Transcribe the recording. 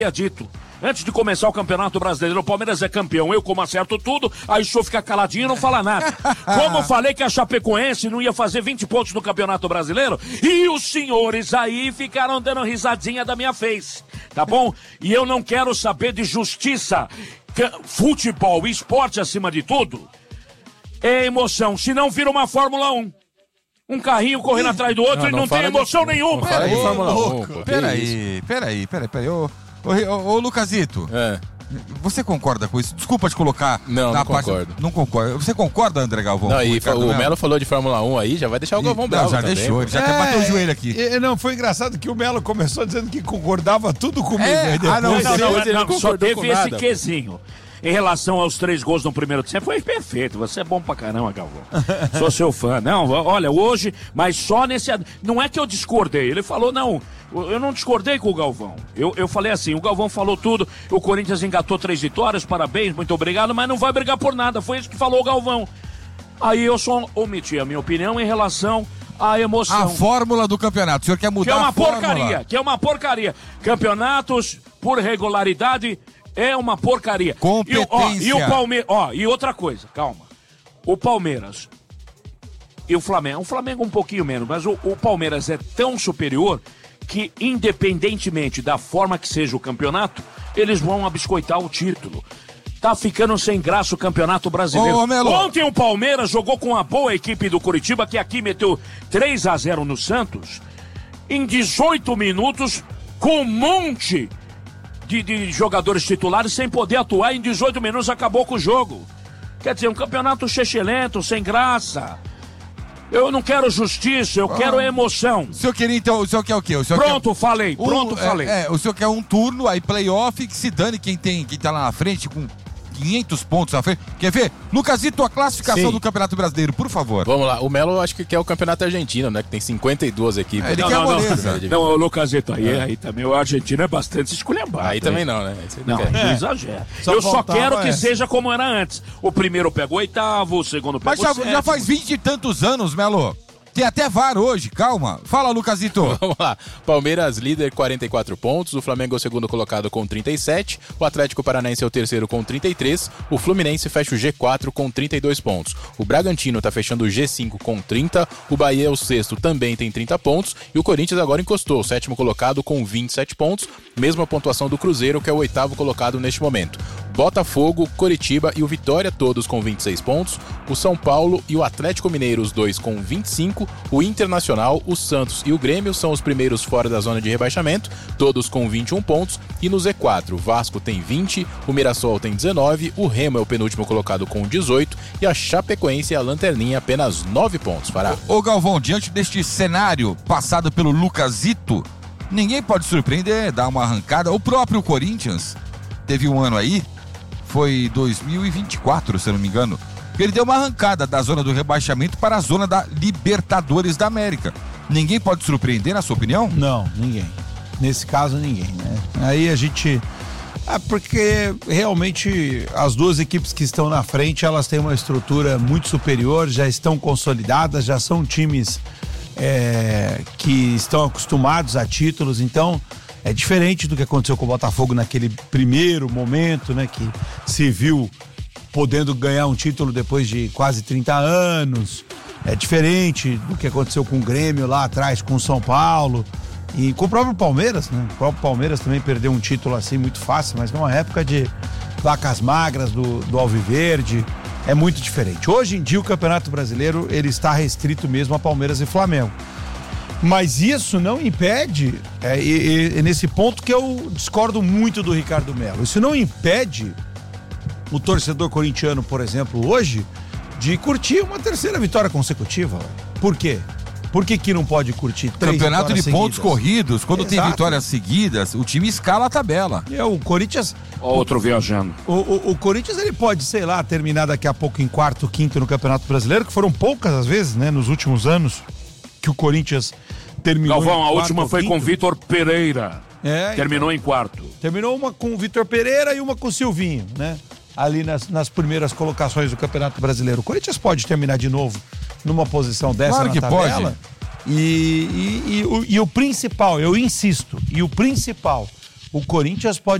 dito. Antes de começar o Campeonato Brasileiro, o Palmeiras é campeão. Eu, como acerto tudo, aí o senhor fica caladinho e não fala nada. Como eu falei que a Chapecoense não ia fazer 20 pontos no Campeonato Brasileiro, e os senhores aí ficaram dando risadinha da minha face, tá bom? E eu não quero saber de justiça. Futebol, esporte acima de tudo, é emoção. Se não vira uma Fórmula 1. Um carrinho correndo atrás do outro e não tem emoção nenhuma. Peraí. Ô, Lucasito. Você concorda com isso? Desculpa te colocar. Não concordo. Não concordo. Você concorda, André Galvão? Não, e o Melo falou de Fórmula 1 aí, já vai deixar o Galvão bravo já também. Deixou, ele já quer bater o joelho aqui. Não, foi engraçado que o Melo começou dizendo que concordava tudo comigo. Não, só teve esse quesinho. Em relação aos 3 gols no primeiro tempo, foi perfeito. Você é bom pra caramba, Galvão. Sou seu fã. Não, olha, hoje, mas só nesse... Não é que eu discordei. Ele falou, não, eu não discordei com o Galvão. Eu falei assim, o Galvão falou tudo, o Corinthians engatou 3 vitórias, parabéns, muito obrigado, mas não vai brigar por nada. Foi isso que falou o Galvão. Aí eu só omiti a minha opinião em relação à emoção. A fórmula do campeonato. O senhor quer mudar a fórmula? Que é uma porcaria. Campeonatos por regularidade... É uma porcaria. Competência. E o Palmeiras. E outra coisa, calma. O Palmeiras e o Flamengo um pouquinho menos, mas o Palmeiras é tão superior que, independentemente da forma que seja o campeonato, eles vão abiscoitar o título. Tá ficando sem graça o Campeonato Brasileiro. Ontem o Palmeiras jogou com a boa equipe do Curitiba, que aqui meteu 3-0 no Santos, em 18 minutos, com um monte de jogadores titulares sem poder atuar. Em 18 minutos acabou com o jogo. Quer dizer, um campeonato chechelento, sem graça. Eu não quero justiça, eu quero emoção. O senhor queria, então, o senhor quer o quê? Falei. O senhor quer um turno, aí playoff, que se dane quem tá lá na frente com 500 pontos na frente. Quer ver? Lucasito, a classificação do Campeonato Brasileiro, por favor. Vamos lá, o Melo acho que quer o Campeonato Argentino, né? Que tem 52 equipes. Ele quer a moleza. Não, Lucasito, aí também o argentino é bastante esculhambado. Aí também não, né? Não exagera. Eu só quero que seja como era antes. O primeiro pega o 8º, o segundo pega o 7º. Mas já faz 20 e tantos anos, Melo. Tem até VAR hoje, calma. Fala, Lucasito. Vamos lá. Palmeiras líder, 44 pontos. O Flamengo é o segundo colocado com 37. O Atlético Paranaense é o terceiro com 33. O Fluminense fecha o G4 com 32 pontos. O Bragantino tá fechando o G5 com 30. O Bahia é o sexto, também tem 30 pontos. E o Corinthians agora encostou, o sétimo colocado com 27 pontos. Mesma pontuação do Cruzeiro, que é o oitavo colocado neste momento. Botafogo, Coritiba e o Vitória, todos com 26 pontos. O São Paulo e o Atlético Mineiro, os dois com 25. O Internacional, o Santos e o Grêmio são os primeiros fora da zona de rebaixamento, todos com 21 pontos. E no Z4, o Vasco tem 20, o Mirassol tem 19, o Remo é o penúltimo colocado com 18 e a Chapecoense é a lanterninha, apenas 9 pontos. Fará. Ô Galvão, diante deste cenário passado pelo Lucasito, ninguém pode surpreender, dar uma arrancada. O próprio Corinthians teve um ano aí, foi 2024, se eu não me engano, que ele deu uma arrancada da zona do rebaixamento para a zona da Libertadores da América. Ninguém pode surpreender, na sua opinião? Não, ninguém. Nesse caso, ninguém, né? Aí a gente... porque realmente as duas equipes que estão na frente, elas têm uma estrutura muito superior, já estão consolidadas, já são times que estão acostumados a títulos, então... É diferente do que aconteceu com o Botafogo naquele primeiro momento, né? Que se viu podendo ganhar um título depois de quase 30 anos. É diferente do que aconteceu com o Grêmio lá atrás, com o São Paulo. E com o próprio Palmeiras, né? O próprio Palmeiras também perdeu um título assim muito fácil, mas numa época de vacas magras do Alviverde. É muito diferente. Hoje em dia o Campeonato Brasileiro ele está restrito mesmo a Palmeiras e Flamengo. Mas isso não impede, nesse ponto que eu discordo muito do Ricardo Melo, isso não impede o torcedor corintiano, por exemplo, hoje, de curtir uma terceira vitória consecutiva. Por quê? Por que não pode curtir 3 Campeonato de pontos corridos, quando Exato. tem vitórias seguidas, o time escala a tabela. O Corinthians... Outro viajando. O Corinthians, ele pode, sei lá, terminar daqui a pouco em quarto, quinto no Campeonato Brasileiro, que foram poucas as vezes, né, nos últimos anos, que o Corinthians terminou. Galvão, a última foi com o Vitor Pereira. Terminou em quarto. Terminou uma com o Vitor Pereira e uma com o Silvinho, né? Ali nas primeiras colocações do Campeonato Brasileiro. O Corinthians pode terminar de novo numa posição dessa claro na que tabela. Pode. E o principal, eu insisto, o o Corinthians pode